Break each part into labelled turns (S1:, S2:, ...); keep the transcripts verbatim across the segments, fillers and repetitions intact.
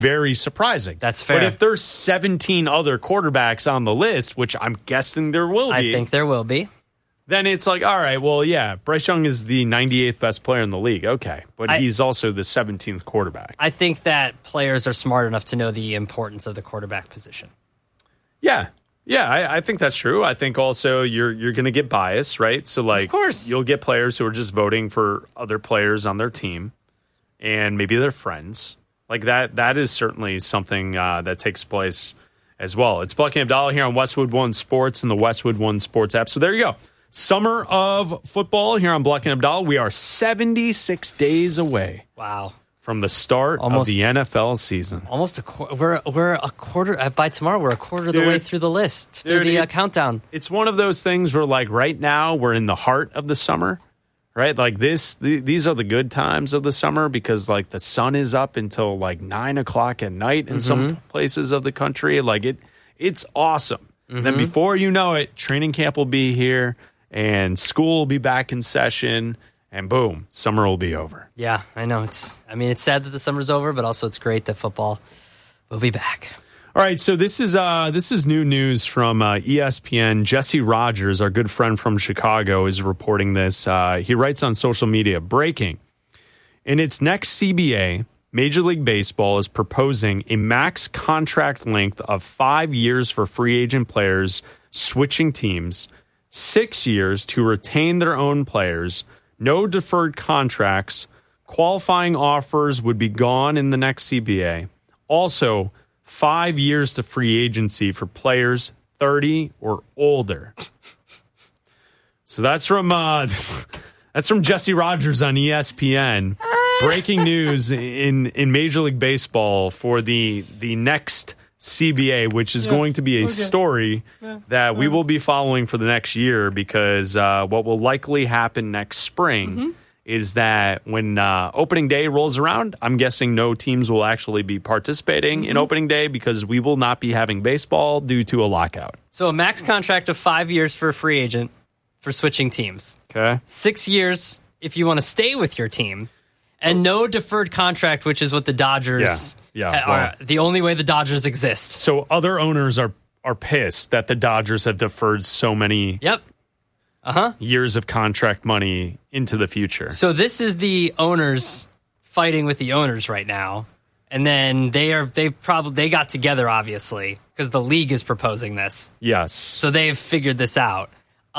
S1: very surprising.
S2: That's fair.
S1: But if there's seventeen other quarterbacks on the list, which I'm guessing there will be.
S2: I think there will be.
S1: Then it's like, all right, well, yeah, Bryce Young is the ninety-eighth best player in the league. Okay. But
S2: I,
S1: he's also the seventeenth quarterback.
S2: I think that players are smart enough to know the importance of the quarterback position.
S1: Yeah. Yeah, I, I think that's true. I think also you're you're going to get bias, right? So, like,
S2: of course.
S1: You'll get players who are just voting for other players on their team, and maybe they're friends. Like, that. that is certainly something uh, that takes place as well. It's Buck and Abdallah here on Westwood One Sports and the Westwood One Sports app. So there you go. Summer of football here on Buck and Abdallah. We are seventy-six days away.
S2: Wow.
S1: From the start almost, of the N F L season.
S2: Almost a qu- we're we're a quarter uh, by tomorrow. We're a quarter of the
S1: dude,
S2: way through the list through
S1: dude,
S2: the uh,
S1: it,
S2: countdown.
S1: It's one of those things where, like, right now we're in the heart of the summer, right? Like this, th- these are the good times of the summer because, like, the sun is up until like nine o'clock at night in mm-hmm. some places of the country. Like it, it's awesome. Mm-hmm. And then before you know it, training camp will be here and school will be back in session. And boom, summer will be over.
S2: Yeah, I know. It's. I mean, it's sad that the summer's over, but also it's great that football will be back.
S1: All right, so this is uh, this is new news from uh, E S P N. Jesse Rogers, our good friend from Chicago, is reporting this. Uh, he writes on social media, breaking. In its next C B A, Major League Baseball is proposing a max contract length of five years for free agent players switching teams, six years to retain their own players, no deferred contracts, qualifying offers would be gone in the next C B A. Also, five years to free agency for players thirty or older. So that's from uh, that's from Jesse Rogers on E S P N. Breaking news in, in Major League Baseball for the the next C B A, which is yeah, going to be a okay. story yeah, that yeah. we will be following for the next year because uh, what will likely happen next spring mm-hmm. is that when uh, opening day rolls around, I'm guessing no teams will actually be participating mm-hmm. in opening day because we will not be having baseball due to a lockout.
S2: So a max contract of five years for a free agent for switching teams.
S1: Okay.
S2: Six years if you want to stay with your team. And no deferred contract, which is what the Dodgers
S1: yeah, yeah,
S2: are
S1: well,
S2: the only way the Dodgers exist.
S1: So other owners are are pissed that the Dodgers have deferred so many
S2: yep. uh-huh.
S1: years of contract money into the future.
S2: So this is the owners fighting with the owners right now. And then they are they've probably they got together obviously because the league is proposing this.
S1: Yes.
S2: So they've figured this out.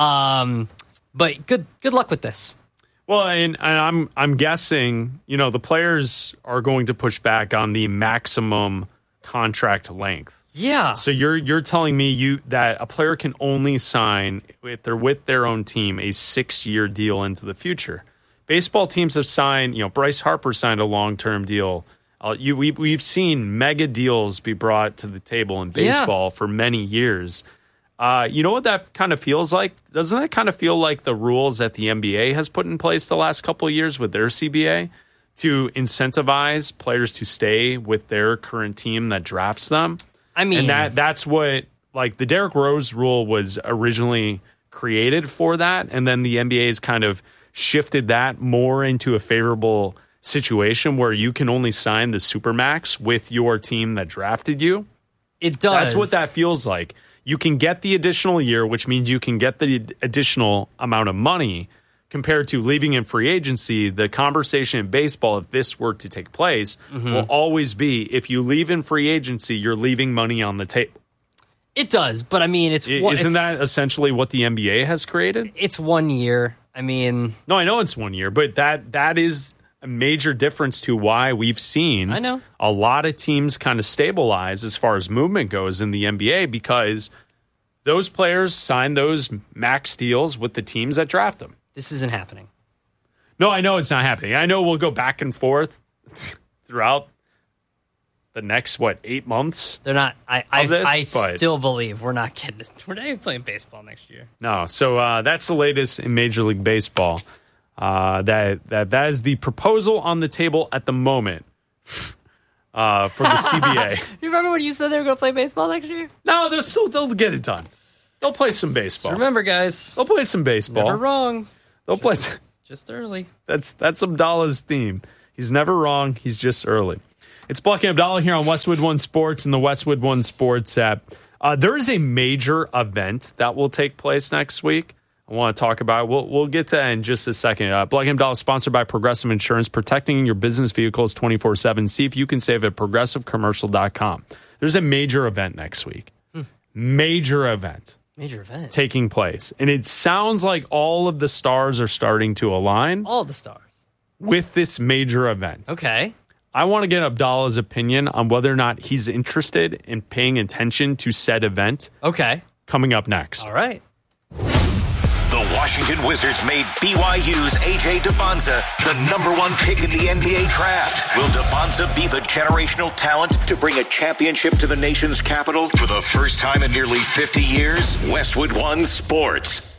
S2: Um, but good good luck with this.
S1: Well, and, and I'm I'm guessing, you know, the players are going to push back on the maximum contract length.
S2: Yeah.
S1: So you're you're telling me you that a player can only sign if they're with their own team a six-year deal into the future. Baseball teams have signed, you know, Bryce Harper signed a long-term deal. Uh, you we we've seen mega deals be brought to the table in baseball yeah. for many years. Uh, you know what that kind of feels like? Doesn't that kind of feel like the rules that the N B A has put in place the last couple of years with their C B A to incentivize players to stay with their current team that drafts them?
S2: I mean,
S1: and that that's what, like, the Derrick Rose rule was originally created for that, and then the N B A has kind of shifted that more into a favorable situation where you can only sign the Supermax with your team that drafted you.
S2: It does.
S1: That's what that feels like. You can get the additional year, which means you can get the additional amount of money compared to leaving in free agency. The conversation in baseball, if this were to take place, mm-hmm. will always be if you leave in free agency, you're leaving money on the table.
S2: It does, but I mean, it's
S1: Isn't
S2: it's,
S1: that essentially what the N B A has created?
S2: It's one year. I mean...
S1: No, I know it's one year, but that that is a major difference to why we've seen
S2: I know.
S1: a lot of teams kind of stabilize as far as movement goes in the N B A because those players sign those max deals with the teams that draft them.
S2: This isn't happening.
S1: No, I know it's not happening. I know we'll go back and forth throughout the next, what, eight months?
S2: They're not. I I,
S1: this,
S2: I
S1: but,
S2: still believe we're not getting this. We're not even playing baseball next year.
S1: No. So uh, that's the latest in Major League Baseball. Uh, that that that is the proposal on the table at the moment uh, for the C B A.
S2: You remember when you said they were going to play baseball next year?
S1: No, they'll still they'll get it done. They'll play some baseball.
S2: Just remember, guys,
S1: they'll play some baseball.
S2: Never wrong.
S1: They'll
S2: just,
S1: play
S2: just early.
S1: That's that's Abdallah's theme. He's never wrong. He's just early. It's Black and Abdallah here on Westwood One Sports and the Westwood One Sports app. Uh, there is a major event that will take place next week. I want to talk about it. We'll, we'll get to that in just a second. Uh, Black and Abdallah is sponsored by Progressive Insurance, protecting your business vehicles twenty-four seven. See if you can save at progressive commercial dot com. There's a major event next week. Hmm. Major event.
S2: Major event.
S1: Taking place. And it sounds like all of the stars are starting to align.
S2: All the stars.
S1: With this major event.
S2: Okay.
S1: I want to get Abdallah's opinion on whether or not he's interested in paying attention to said event.
S2: Okay.
S1: Coming up next.
S2: All right.
S3: The Washington Wizards made B Y U's A J Dybonsa the number one pick in the N B A draft. Will Dybonsa be the generational talent to bring a championship to the nation's capital for the first time in nearly fifty years? Westwood One Sports.